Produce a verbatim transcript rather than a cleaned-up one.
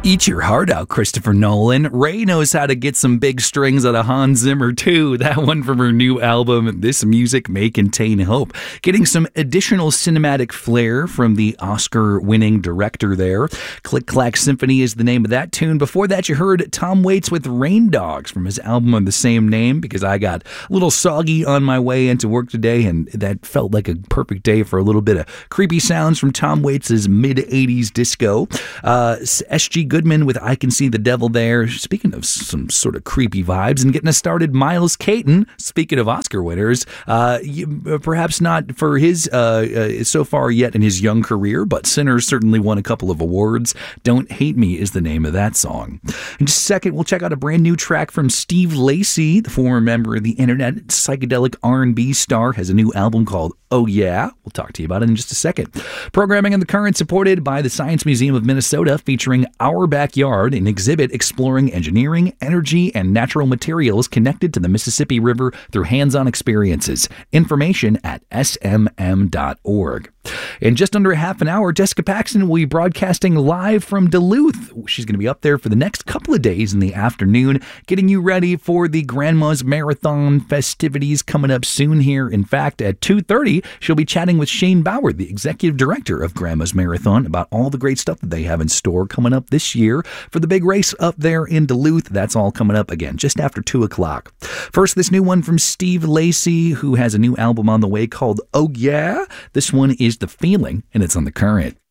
Eat your heart out, Christopher Nolan. Ray knows how to get some big strings out of Hans Zimmer, too. That one from her new album, This Music May Contain Hope. Getting some additional cinematic flair from the Oscar-winning director there. Click Clack Symphony is the name of that tune. Before that, you heard Tom Waits with Rain Dogs from his album of the same name, because I got a little soggy on my way into work today, and that felt like a perfect day for a little bit of creepy sounds from Tom Waits' mid-eighties disco. Uh, S G Goodman with I Can See the Devil there. Speaking of some sort of creepy vibes, and getting us started, Miles Caton, speaking of Oscar winners, uh, perhaps not for his uh, uh, so far yet in his young career, but Sinners certainly won a couple of awards. Don't Hate Me is the name of that song. In just a second, we'll check out a brand new track from Steve Lacy, the former member of the internet psychedelic R and B star, has a new album called Oh Yeah. We'll talk to you about it in just a second. Programming in the Current supported by the Science Museum of Minnesota, featuring Our Backyard, an exhibit exploring engineering, energy, and natural materials connected to the Mississippi River through hands-on experiences. Information at s m m dot org. In just under half an hour, Jessica Paxton will be broadcasting live from Duluth. She's going to be up there for the next couple of days in the afternoon, getting you ready for the Grandma's Marathon festivities coming up soon here. In fact, at two thirty, she'll be chatting with Shane Bauer, the executive director of Grandma's Marathon, about all the great stuff that they have in store coming up this year for the big race up there in Duluth. That's all coming up again just after two o'clock. First, this new one from Steve Lacy, who has a new album on the way called Oh Yeah. This one is The Feeling, and it's on The Current.